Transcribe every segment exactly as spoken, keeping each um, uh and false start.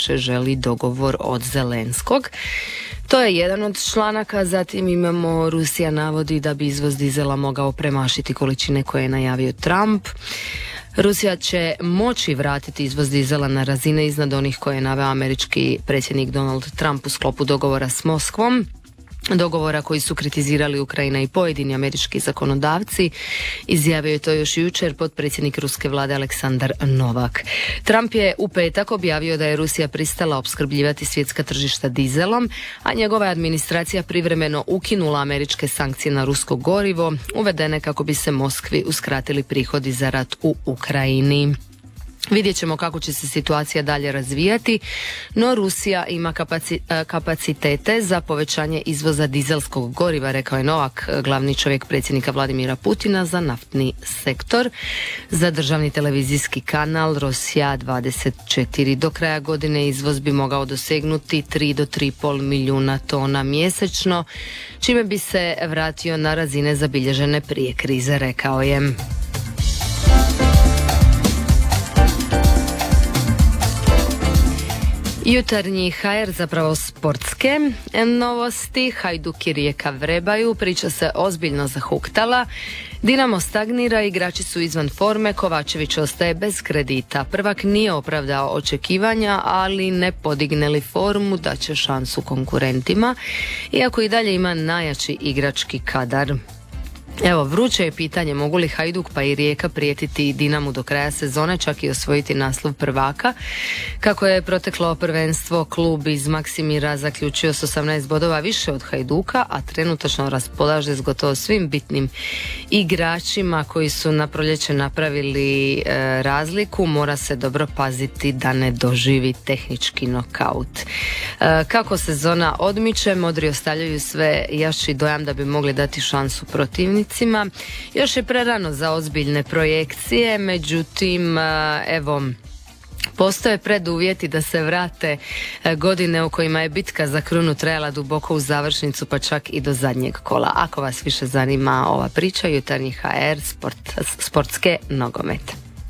više želi dogovor od Zelenskog. To je jedan od članaka. Zatim imamo Rusija navodi da bi izvoz dizela mogao premašiti količine koje je najavio Trump. Rusija će moći vratiti izvoz dizela na razine iznad onih koje je naveo američki predsjednik Donald Trump u sklopu dogovora s Moskvom. Dogovora koji su kritizirali Ukrajina i pojedini američki zakonodavci. Izjavio je to još jučer potpredsjednik ruske vlade Aleksandar Novak. Trump je u petak objavio da je Rusija pristala opskrbljivati svjetska tržišta dizelom, a njegova administracija privremeno ukinula američke sankcije na rusko gorivo, uvedene kako bi se Moskvi uskratili prihodi za rat u Ukrajini. Vidjet ćemo kako će se situacija dalje razvijati, no Rusija ima kapaci, kapacitete za povećanje izvoza dizelskog goriva, rekao je Novak, glavni čovjek predsjednika Vladimira Putina za naftni sektor. Za državni televizijski kanal Rosija dvadeset četiri do kraja godine izvoz bi mogao dosegnuti tri do tri i pol milijuna tona mjesečno, čime bi se vratio na razine zabilježene prije krize, rekao je. Jutarnji ha er, zapravo sportske novosti. Hajduk i Rijeka vrebaju, priča se ozbiljno zahuktala. Dinamo stagnira, igrači su izvan forme, Kovačević ostaje bez kredita. Prvak nije opravdao očekivanja, ali ne podigne li formu da će šansu konkurentima, iako i dalje ima najjači igrački kadar. Evo, vruće je pitanje mogu li Hajduk pa i Rijeka prijetiti Dinamu do kraja sezone, čak i osvojiti naslov prvaka. Kako je proteklo prvenstvo, klub iz Maksimira zaključio s osamnaest bodova više od Hajduka, a trenutačno raspolaže s gotovo svim bitnim igračima koji su na proljeće napravili e, razliku. Mora se dobro paziti da ne doživi tehnički nokaut. E, kako sezona odmiče, modri ostavljaju sve jači dojam da bi mogli dati šansu protivnicima. Još je prerano za ozbiljne projekcije, međutim, evo, postoje preduvjeti da se vrate godine u kojima je bitka za krunu trajala duboko u završnicu, pa čak i do zadnjeg kola. Ako vas više zanima ova priča, jutarnji ha er, sport, sportske nogomete.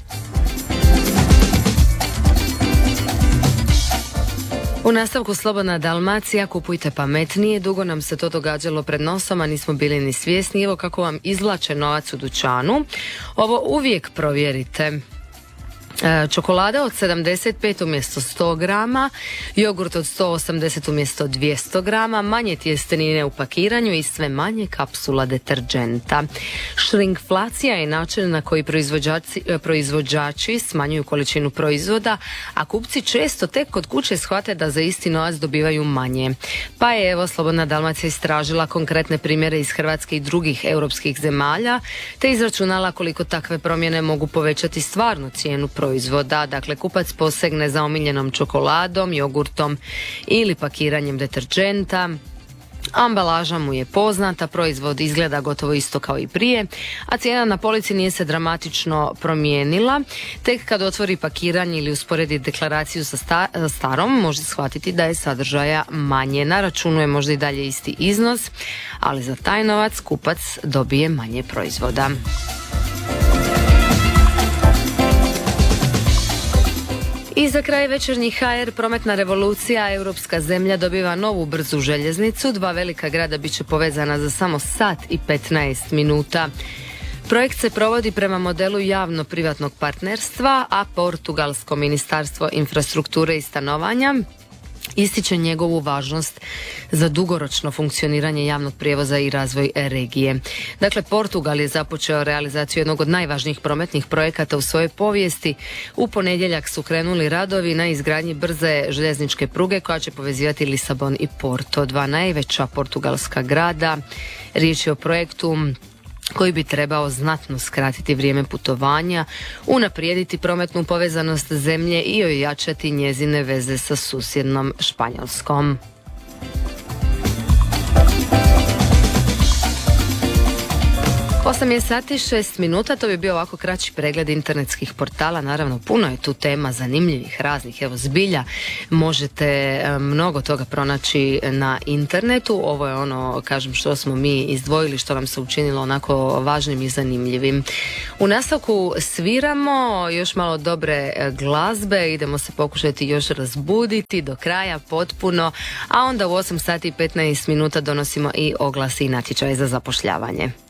U nastavku Slobodna Dalmacija, kupujte pametnije, dugo nam se to događalo pred nosom, a nismo bili ni svjesni. Evo kako vam izvlače novac u dućanu. Ovo uvijek provjerite. Čokolada od sedamdeset pet umjesto sto grama, jogurt od sto osamdeset umjesto dvjesto grama, manje tjestenine u pakiranju i sve manje kapsula deterđenta. Šrinkflacija je način na koji proizvođači, proizvođači smanjuju količinu proizvoda, a kupci često tek kod kuće shvate da za isti novac dobivaju manje. Pa je evo Slobodna Dalmacija istražila konkretne primjere iz Hrvatske i drugih europskih zemalja, te izračunala koliko takve promjene mogu povećati stvarnu cijenu proizvoda. proizvoda, dakle kupac posegne za omiljenom čokoladom, jogurtom ili pakiranjem deterđenta. Ambalaža mu je poznata, proizvod izgleda gotovo isto kao i prije, a cijena na polici nije se dramatično promijenila. Tek kad otvori pakiranje ili usporedi deklaraciju sa sta- starom, može shvatiti da je sadržaja manje. Na računu je možda i dalje isti iznos, ali za taj novac kupac dobije manje proizvoda. I za kraj večernji ha er, prometna revolucija, europska zemlja dobiva novu brzu željeznicu, dva velika grada bit će povezana za samo sat i petnaest minuta. Projekt se provodi prema modelu javno-privatnog partnerstva, a Portugalsko ministarstvo infrastrukture i stanovanja ističe njegovu važnost za dugoročno funkcioniranje javnog prijevoza i razvoj regije. Dakle, Portugal je započeo realizaciju jednog od najvažnijih prometnih projekata u svojoj povijesti. U ponedjeljak su krenuli radovi na izgradnji brze željezničke pruge koja će povezivati Lisabon i Porto, dva najveća portugalska grada. Riječ je o projektu koji bi trebao znatno skratiti vrijeme putovanja, unaprijediti prometnu povezanost zemlje i ojačati njezine veze sa susjednom Španjolskom. osam je sati šest minuta, to bi bio ovako kraći pregled internetskih portala, naravno puno je tu tema zanimljivih, raznih, evo zbilja možete mnogo toga pronaći na internetu, ovo je ono, kažem, što smo mi izdvojili, što nam se učinilo onako važnim i zanimljivim. U nastavku sviramo još malo dobre glazbe, idemo se pokušati još razbuditi do kraja potpuno, a onda u osam sati i petnaest minuta donosimo i oglasi i natječaje za zapošljavanje.